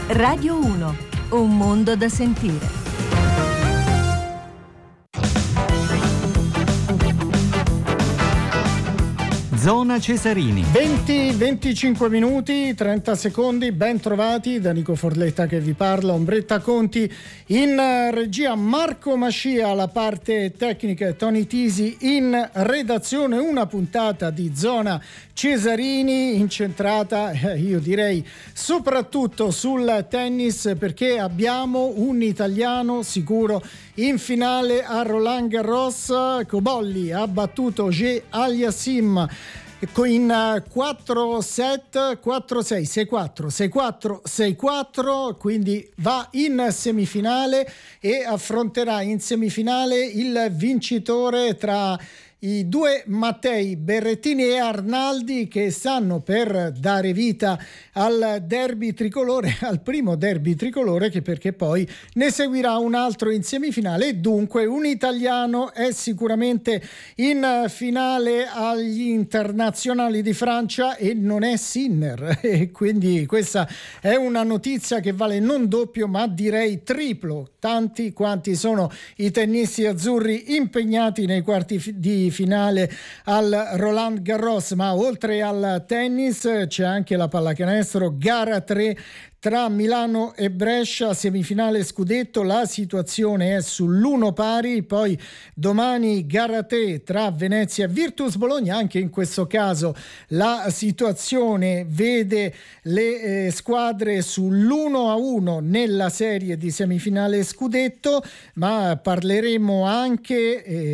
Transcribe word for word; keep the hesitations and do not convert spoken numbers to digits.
Radio uno, un mondo da sentire. Zona Cesarini. venti venticinque minuti, trenta secondi, ben trovati da Nico Forletta che vi parla, Ombretta Conti in regia, Marco Mascia alla parte tecnica e Tony Tisi in redazione. Una puntata di Zona Cesarini incentrata, eh, io direi, soprattutto sul tennis, perché abbiamo un italiano sicuro in finale a Roland Garros. Cobolli ha battuto Auger Aliassime in quattro set, quattro sei, sei quattro, sei quattro, sei quattro, quindi va in semifinale e affronterà in semifinale il vincitore tra i due Mattei Berrettini e Arnaldi, che stanno per dare vita al derby tricolore, al primo derby tricolore, che perché poi ne seguirà un altro in semifinale, e dunque un italiano è sicuramente in finale agli internazionali di Francia e non è Sinner, e quindi questa è una notizia che vale non doppio ma direi triplo, tanti quanti sono i tennisti azzurri impegnati nei quarti di finale al Roland Garros. Ma oltre al tennis c'è anche la pallacanestro, gara tre tra Milano e Brescia, semifinale scudetto. La situazione è sull'uno pari. Poi domani gara tre tra Venezia e Virtus Bologna. Anche in questo caso la situazione vede le eh, squadre sull'uno a uno nella serie di semifinale scudetto, ma parleremo anche eh,